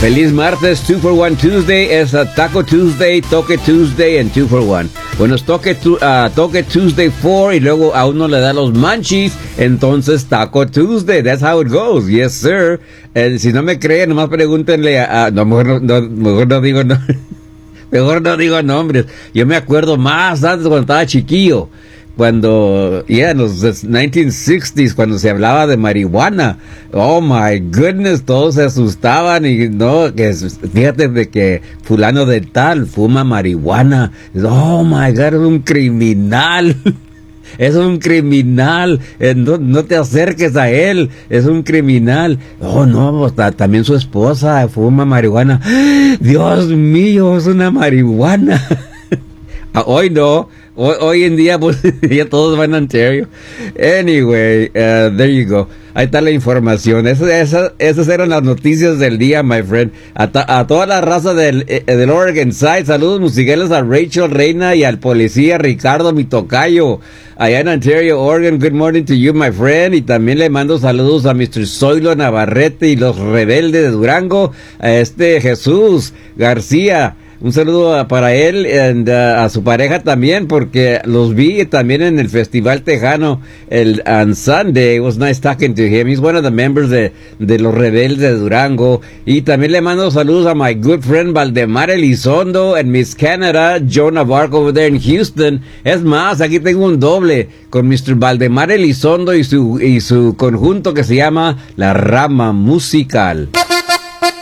Feliz martes, 2 for 1 Tuesday, es Taco Tuesday, Toque Tuesday, and 2 for 1. Bueno, es Toque Tuesday 4 y luego a uno le da los munchies, entonces Taco Tuesday, that's how it goes, yes sir. Si no me creen, nomás pregúntenle no, mejor no digo no, mejor no digo nombres. Yo me acuerdo más antes cuando estaba chiquillo. Cuando, en los 1960s, cuando se hablaba de marihuana, oh my goodness, todos se asustaban y no, que fíjate de que fulano de tal fuma marihuana, oh my god, es un criminal, es un criminal, no te acerques a él, es un criminal, oh no, también su esposa fuma marihuana, Dios mío, es una marihuana. Hoy no. Hoy en día, pues, ya todos van a Ontario. Anyway, there you go. Ahí está la información. Esas eran las noticias del día, my friend. A toda la raza del Oregon Side, saludos musicales a Rachel Reina y al policía Ricardo, mi tocayo, allá en Ontario, Oregon. Good morning to you, my friend. Y también le mando saludos a Mr. Zoilo Navarrete y los rebeldes de Durango, a Jesús García. Un saludo para él y a su pareja también, porque los vi también en el Festival Tejano on Sunday. It was nice talking to him. He's one of the members de los Rebeldes de Durango. Y también le mando saludos a my good friend Valdemar Elizondo and Miss Canada, Joe Navarro over there in Houston. Es más, aquí tengo un doble con Mr. Valdemar Elizondo y su conjunto que se llama La Rama Musical.